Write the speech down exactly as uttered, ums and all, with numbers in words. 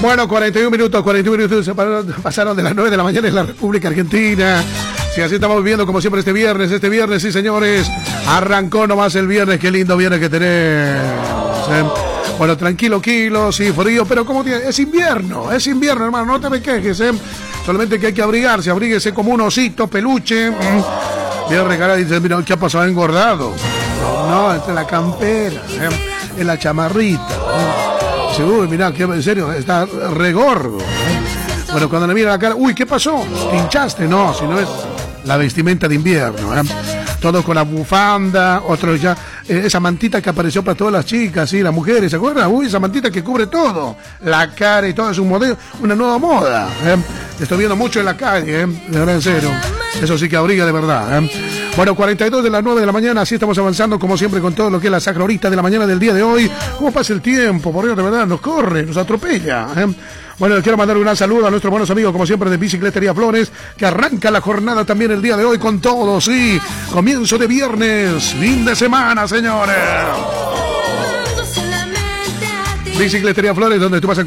Bueno, cuarenta y un minutos, cuarenta y un minutos se pasaron de las nueve de la mañana en la República Argentina. Sí, así estamos viviendo como siempre este viernes, este viernes, sí señores, arrancó nomás el viernes, qué lindo viernes que tenemos. ¿eh? Bueno, tranquilo, kilo, sí, frío, pero como tiene, es invierno, es invierno, hermano, no te me quejes, ¿eh? Solamente que hay que abrigarse, abríguese como un osito, peluche. Bien regalado, dice, mira, ¿qué ha pasado? ¿Ha engordado? No, es la campera, ¿eh? Es la chamarrita. ¿eh? Dice, uy, mirá, que, en serio, está regordo. ¿eh? Bueno, cuando le mira la cara, uy, ¿qué pasó? ¿Te hinchaste? No, si no es la vestimenta de invierno, ¿eh? Todos con la bufanda, otros ya, eh, esa mantita que apareció para todas las chicas, sí, las mujeres, ¿se acuerdan? Uy, esa mantita que cubre todo, la cara y todo, es un modelo, una nueva moda, ¿eh? Estoy viendo mucho en la calle, ¿eh? De verdad, en serio, eso sí que abriga de verdad, ¿eh? Bueno, cuarenta y dos de las nueve de la mañana, así estamos avanzando como siempre con todo lo que es la sacra horita de la mañana del día de hoy. ¿Cómo pasa el tiempo? Por Dios, de verdad, nos corre, nos atropella, ¿eh? Bueno, les quiero mandar un gran saludo a nuestros buenos amigos, como siempre, de Bicicletería Flores, que arranca la jornada también el día de hoy con todo, sí. Comienzo de viernes, fin de semana, señores. Bicicletería Flores, donde tú vas a